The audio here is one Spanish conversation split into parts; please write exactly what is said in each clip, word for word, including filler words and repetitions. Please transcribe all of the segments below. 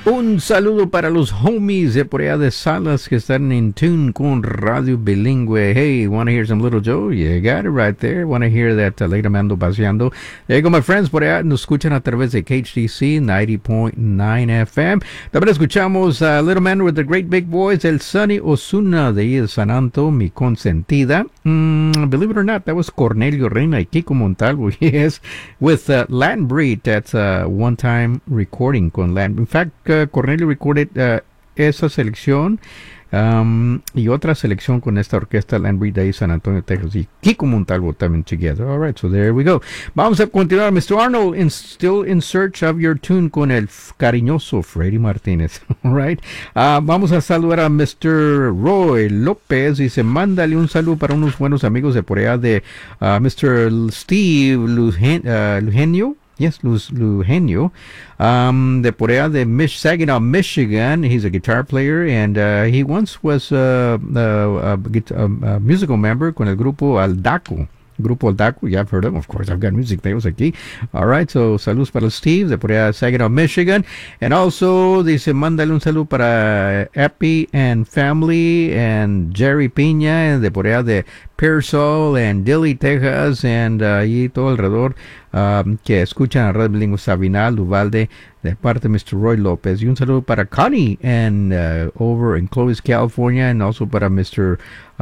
Un saludo para los homies de por allá de Salas que están en tune con Radio Bilingüe. Hey, want to hear some Little Joe? You got it right there. Want to hear that uh, Alegramente Paseando? There you go, my friends. Por allá nos escuchan a través de K H D C ninety point nine F M. También escuchamos a uh, Little Man with the Great Big Boys, el Sonny Osuna de ahí de San Anto, mi consentida. Mm, believe it or not, that was Cornelio Reina y Kiko Montalvo. Yes, with uh, Latin Breed. That's a one-time recording con Latin. In fact, Uh, Cornelio recorded uh, esa selección um, y otra selección con esta orquesta Land Breed de San Antonio, Texas, y Kiko Montalvo también together. All right, so there we go. Vamos a continuar, mister Arnold, in, still in search of your tune con el cariñoso Freddy Martínez. All right, uh, vamos a saludar a mister Roy López. Dice, mándale un saludo para unos buenos amigos de por allá de uh, mister Steve Lugen, uh, Lugenio. Yes, Luz Lugenio, um, de por allá de Mich- Saginaw, Michigan. He's a guitar player, and uh, he once was uh, uh, a, a, a musical member con el grupo Aldaco. Grupo Aldaco, yeah, I've heard of them, of course. I've got music videos aquí. All right, so saludos para Steve de por allá Saginaw, Michigan. And also, dice, mándale un saludo para Epi and family, and Jerry Piña, de por allá de Pearsall, and Dilley, Texas, and uh, y todo alrededor um, que escuchan a Radio Bilingüe Sabinal, Uvalde, de parte de mister Roy López. Y un saludo para Connie and uh, over in Clovis, California, and also para mister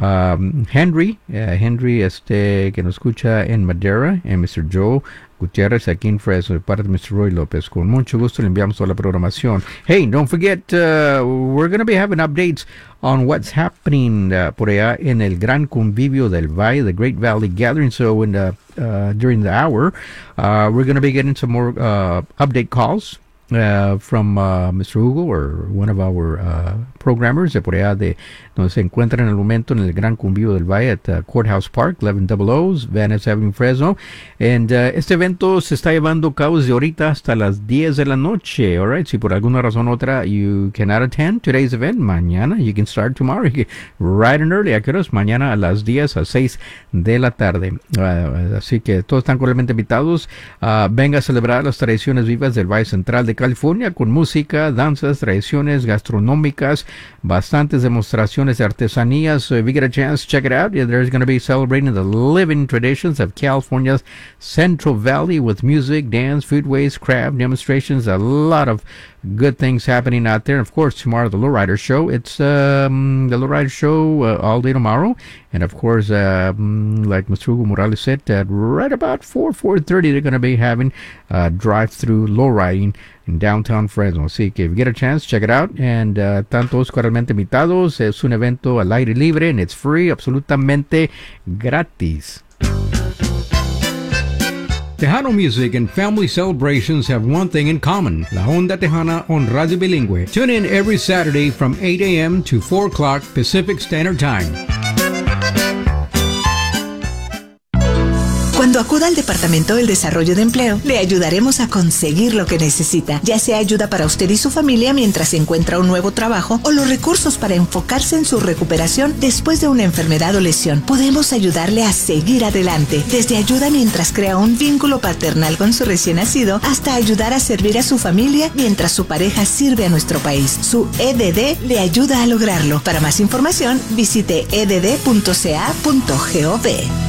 Um, Henry, uh, Henry este que nos escucha en Madera, and mister Joe Gutierrez aquí en Fresno, de parte de mister Roy López. Con mucho gusto le enviamos toda la programación. Hey, don't forget, uh, we're going to be having updates on what's happening uh, por allá en el Gran Convivio del Valle, the Great Valley Gathering. So in the, uh, during the hour, uh, we're going to be getting some more uh, update calls Uh, from uh, mister Hugo, or one of our uh, programmers de por allá de donde se encuentran en el momento en el Gran Convivio del Valle at uh, Courthouse Park, eleven hundred Van Ness Avenue, Fresno. And uh, este evento se está llevando a cabo desde ahorita hasta las diez de la noche. All right, si por alguna razón u otra you cannot attend today's event, mañana you can start tomorrow right and early. ¿A qué horas? Mañana a las diez a seis de la tarde. Uh, así que todos están cordialmente invitados. Uh, venga a celebrar las tradiciones vivas del Valle Central de California con música, danzas, tradiciones gastronómicas, bastantes demostraciones de artesanías. So if you get a chance, check it out. Yeah, there's going to be celebrating the living traditions of California's Central Valley with music, dance, foodways, craft demonstrations, a lot of good things happening out there. And of course, tomorrow, the Lowrider Show. It's um, the Lowrider Show uh, all day tomorrow. And of course, um, like mister Hugo Morales said, uh, right about four, four thirty, they're going to be having uh, drive-through lowriding in downtown Fresno. Así que if you get a chance, check it out. And uh, están todos cordialmente invitados. Es un evento al aire libre, and it's free, absolutamente gratis. Tejano music and family celebrations have one thing in common. La Onda Tejana on Radio Bilingüe. Tune in every Saturday from eight a.m. to four o'clock Pacific Standard Time. Cuando acuda al Departamento del Desarrollo de Empleo, le ayudaremos a conseguir lo que necesita, ya sea ayuda para usted y su familia mientras encuentra un nuevo trabajo o los recursos para enfocarse en su recuperación después de una enfermedad o lesión. Podemos ayudarle a seguir adelante, desde ayuda mientras crea un vínculo paternal con su recién nacido hasta ayudar a servir a su familia mientras su pareja sirve a nuestro país. Su E D D le ayuda a lograrlo. Para más información, visite e d d punto c a punto gov.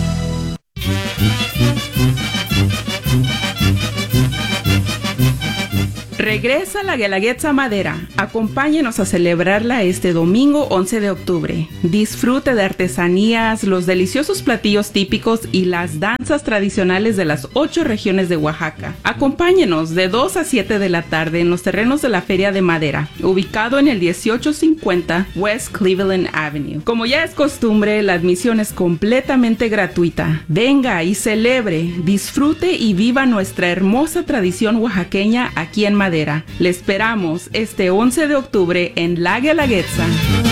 Regresa la Guelaguetza Madera. Acompáñenos a celebrarla este domingo once de octubre. Disfrute de artesanías, los deliciosos platillos típicos y las danzas tradicionales de las ocho regiones de Oaxaca. Acompáñenos de dos a siete de la tarde en los terrenos de la Feria de Madera, ubicado en el dieciocho cincuenta West Cleveland Avenue. Como ya es costumbre, la admisión es completamente gratuita. Venga y celebre, disfrute y viva nuestra hermosa tradición oaxaqueña aquí en Madera. Le esperamos este once de octubre en La Guelaguetza.